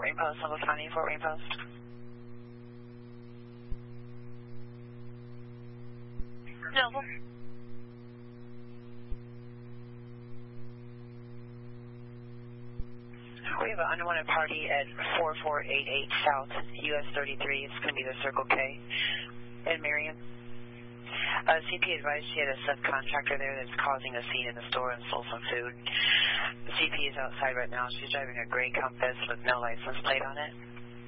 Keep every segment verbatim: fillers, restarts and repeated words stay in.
Wayne Post, Noble County, Fort Wayne Post. Noble. We have an unwanted party at four four eight eight South U S thirty-three. It's going to be the Circle K in Marion. Uh, C P advised she had a subcontractor there that's causing a scene in the store and stole some food. C P is outside right now. She's driving a gray Compass with no license plate on it.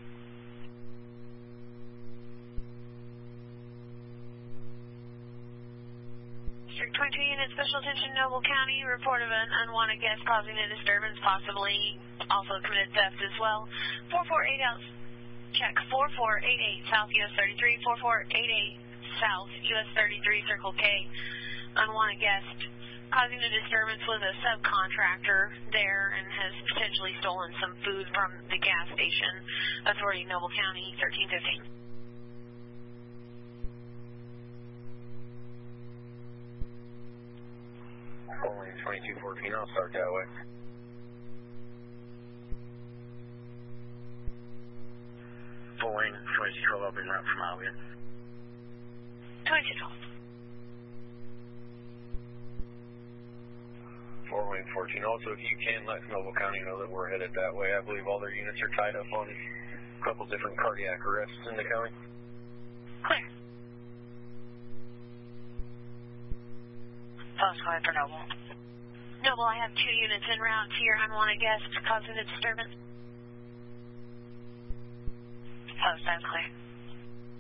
District twenty-two unit, special attention, Noble County. Report of an unwanted guest causing a disturbance, possibly also committed theft as well. four four eight out, check four four eight eight South U S thirty-three, four four eight eight South U S thirty-three, Circle K. Unwanted guest causing a disturbance with a subcontractor there and has potentially stolen some food from the gas station. Authority, Noble County, thirteen fifteen. Only twenty-two fourteen, I'll start that way. Full lane, twenty-two twelve up en route from Albion. twenty-two twelve. Fort Wayne fourteen, also if you can let Noble County know that we're headed that way. I believe all their units are tied up on a couple different cardiac arrests in the county. Clear. Post calling for Noble. Noble, I have two units en route to your unwanted guest causing a disturbance. Post, I'm clear.